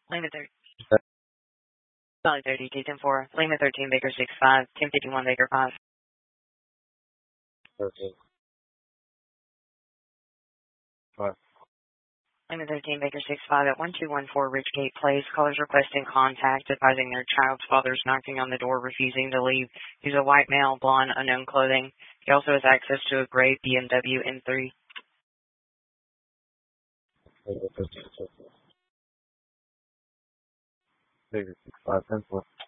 Lima 30. Solid 30, T10-4. Lima 13, Baker 6-5. 1051, Baker 5. 13. 5. Lima 13, Baker 6-5 at 1214 Ridgegate Place. Callers requesting contact, advising their child's father's knocking on the door, refusing to leave. He's a white male, blonde, unknown clothing. He also has access to a gray BMW M3. Baker 15. Baker 6-5. 10-4.